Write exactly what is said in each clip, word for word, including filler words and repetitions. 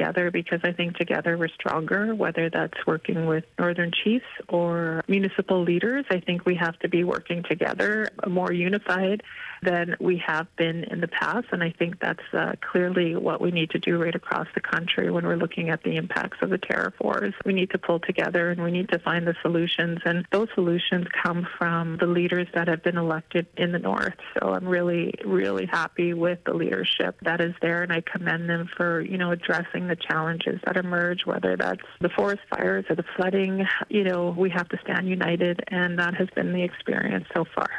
together, because I think together we're stronger, whether that's working with Northern chiefs or municipal leaders. I think we have to be working together, more unified than we have been in the past. And I think that's uh, clearly what we need to do right across the country when we're looking at the impacts of the tariff wars. We need to pull together and we need to find the solutions. And those solutions come from the leaders that have been elected in the North. So I'm really, really happy with the leadership that is there. And I commend them for, you know, addressing the challenges that emerge, whether that's the forest fires or the flooding. You know, we have to stand united, and that has been the experience so far.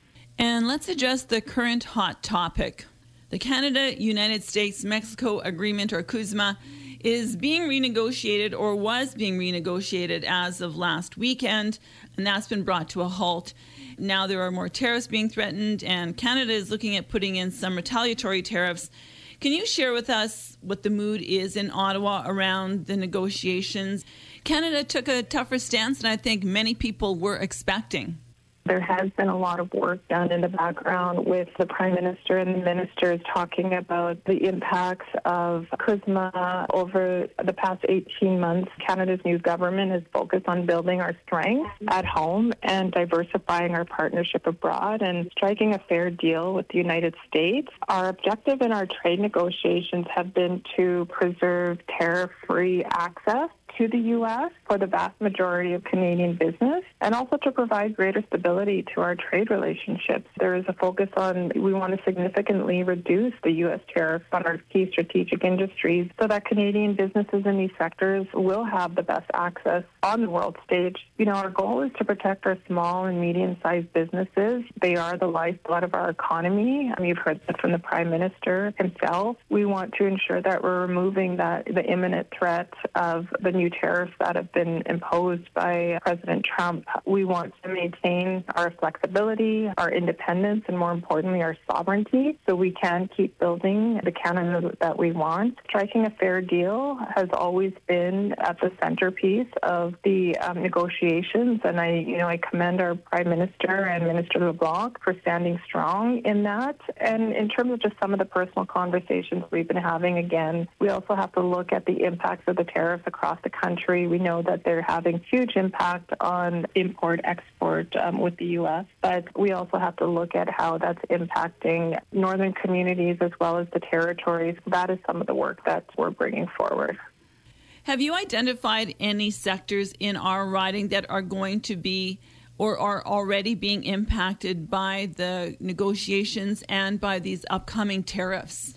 And let's address the current hot topic. The Canada-United States-Mexico Agreement, or CUSMA, is being renegotiated, or was being renegotiated as of last weekend, and that's been brought to a halt. Now there are more tariffs being threatened, and Canada is looking at putting in some retaliatory tariffs. Can you share with us what the mood is in Ottawa around the negotiations? Canada took a tougher stance than I think many people were expecting. There has been a lot of work done in the background with the Prime Minister and the ministers talking about the impacts of CUSMA over the past eighteen months. Canada's new government is focused on building our strength at home and diversifying our partnership abroad and striking a fair deal with the United States. Our objective in our trade negotiations have been to preserve tariff-free access to the U S for the vast majority of Canadian business, and also to provide greater stability to our trade relationships. There is a focus on, we want to significantly reduce the U S tariffs on our key strategic industries so that Canadian businesses in these sectors will have the best access on the world stage. You know, our goal is to protect our small and medium-sized businesses. They are the lifeblood of our economy. I mean, you've heard that from the Prime Minister himself. We want to ensure that we're removing that the imminent threat of the new tariffs that have been imposed by President Trump. We want to maintain our flexibility, our independence, and more importantly, our sovereignty, so we can keep building the Canada that we want. Striking a fair deal has always been at the centerpiece of the um, negotiations, and I, you know, I commend our Prime Minister and Minister LeBlanc for standing strong in that. And in terms of just some of the personal conversations we've been having, again, we also have to look at the impacts of the tariffs across the country. We know that they're having huge impact on import-export um, with the U S, but we also have to look at how that's impacting northern communities as well as the territories. That is some of the work that we're bringing forward. Have you identified any sectors in our riding that are going to be or are already being impacted by the negotiations and by these upcoming tariffs?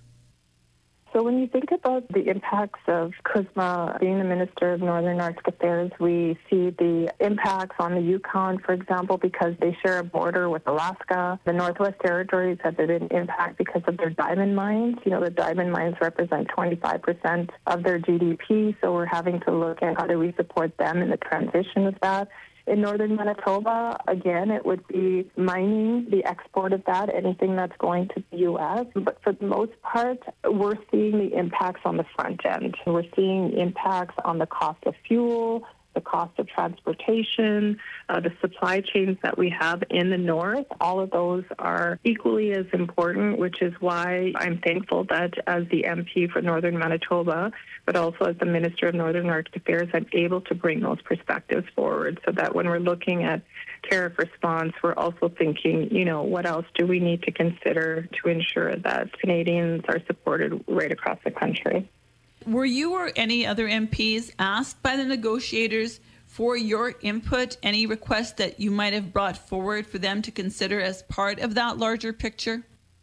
So when you think about the impacts of CUSMA, being the Minister of Northern Arctic Affairs, we see the impacts on the Yukon, for example, because they share a border with Alaska. The Northwest Territories have been impacted because of their diamond mines. You know, the diamond mines represent twenty-five percent of their G D P, so we're having to look at how do we support them in the transition of that. In northern Manitoba, again, it would be mining, the export of that, anything that's going to the U S. But for the most part, we're seeing the impacts on the front end. We're seeing impacts on the cost of fuel, the cost of transportation, uh, the supply chains that we have in the north. All of those are equally as important, which is why I'm thankful that as the M P for Northern Manitoba, but also as the Minister of Northern Arctic Affairs, I'm able to bring those perspectives forward so that when we're looking at tariff response, we're also thinking, you know, what else do we need to consider to ensure that Canadians are supported right across the country. Were you or any other M Ps asked by the negotiators for your input, any requests that you might have brought forward for them to consider as part of that larger picture?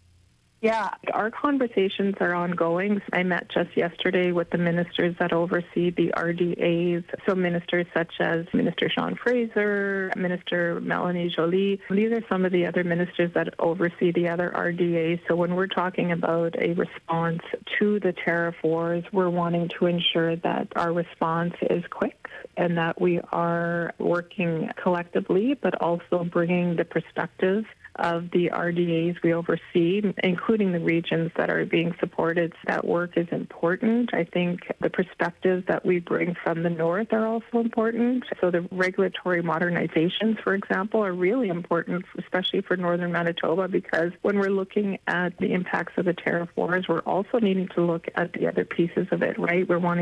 Yeah, our conversations are ongoing. I met just yesterday with the ministers that oversee the R D As, so ministers such as Minister Sean Fraser, Minister Melanie Joly. These are some of the other ministers that oversee the other R D As. So when we're talking about a response to the tariff wars, we're wanting to ensure that our response is quick and that we are working collectively, but also bringing the perspective of the R D As we oversee, including the regions that are being supported. That work is important. I think the perspectives that we bring from the north are also important. So the regulatory modernizations, for example, are really important, especially for northern Manitoba, because when we're looking at the impacts of the tariff wars, we're also needing to look at the other pieces of it, right? We're wanting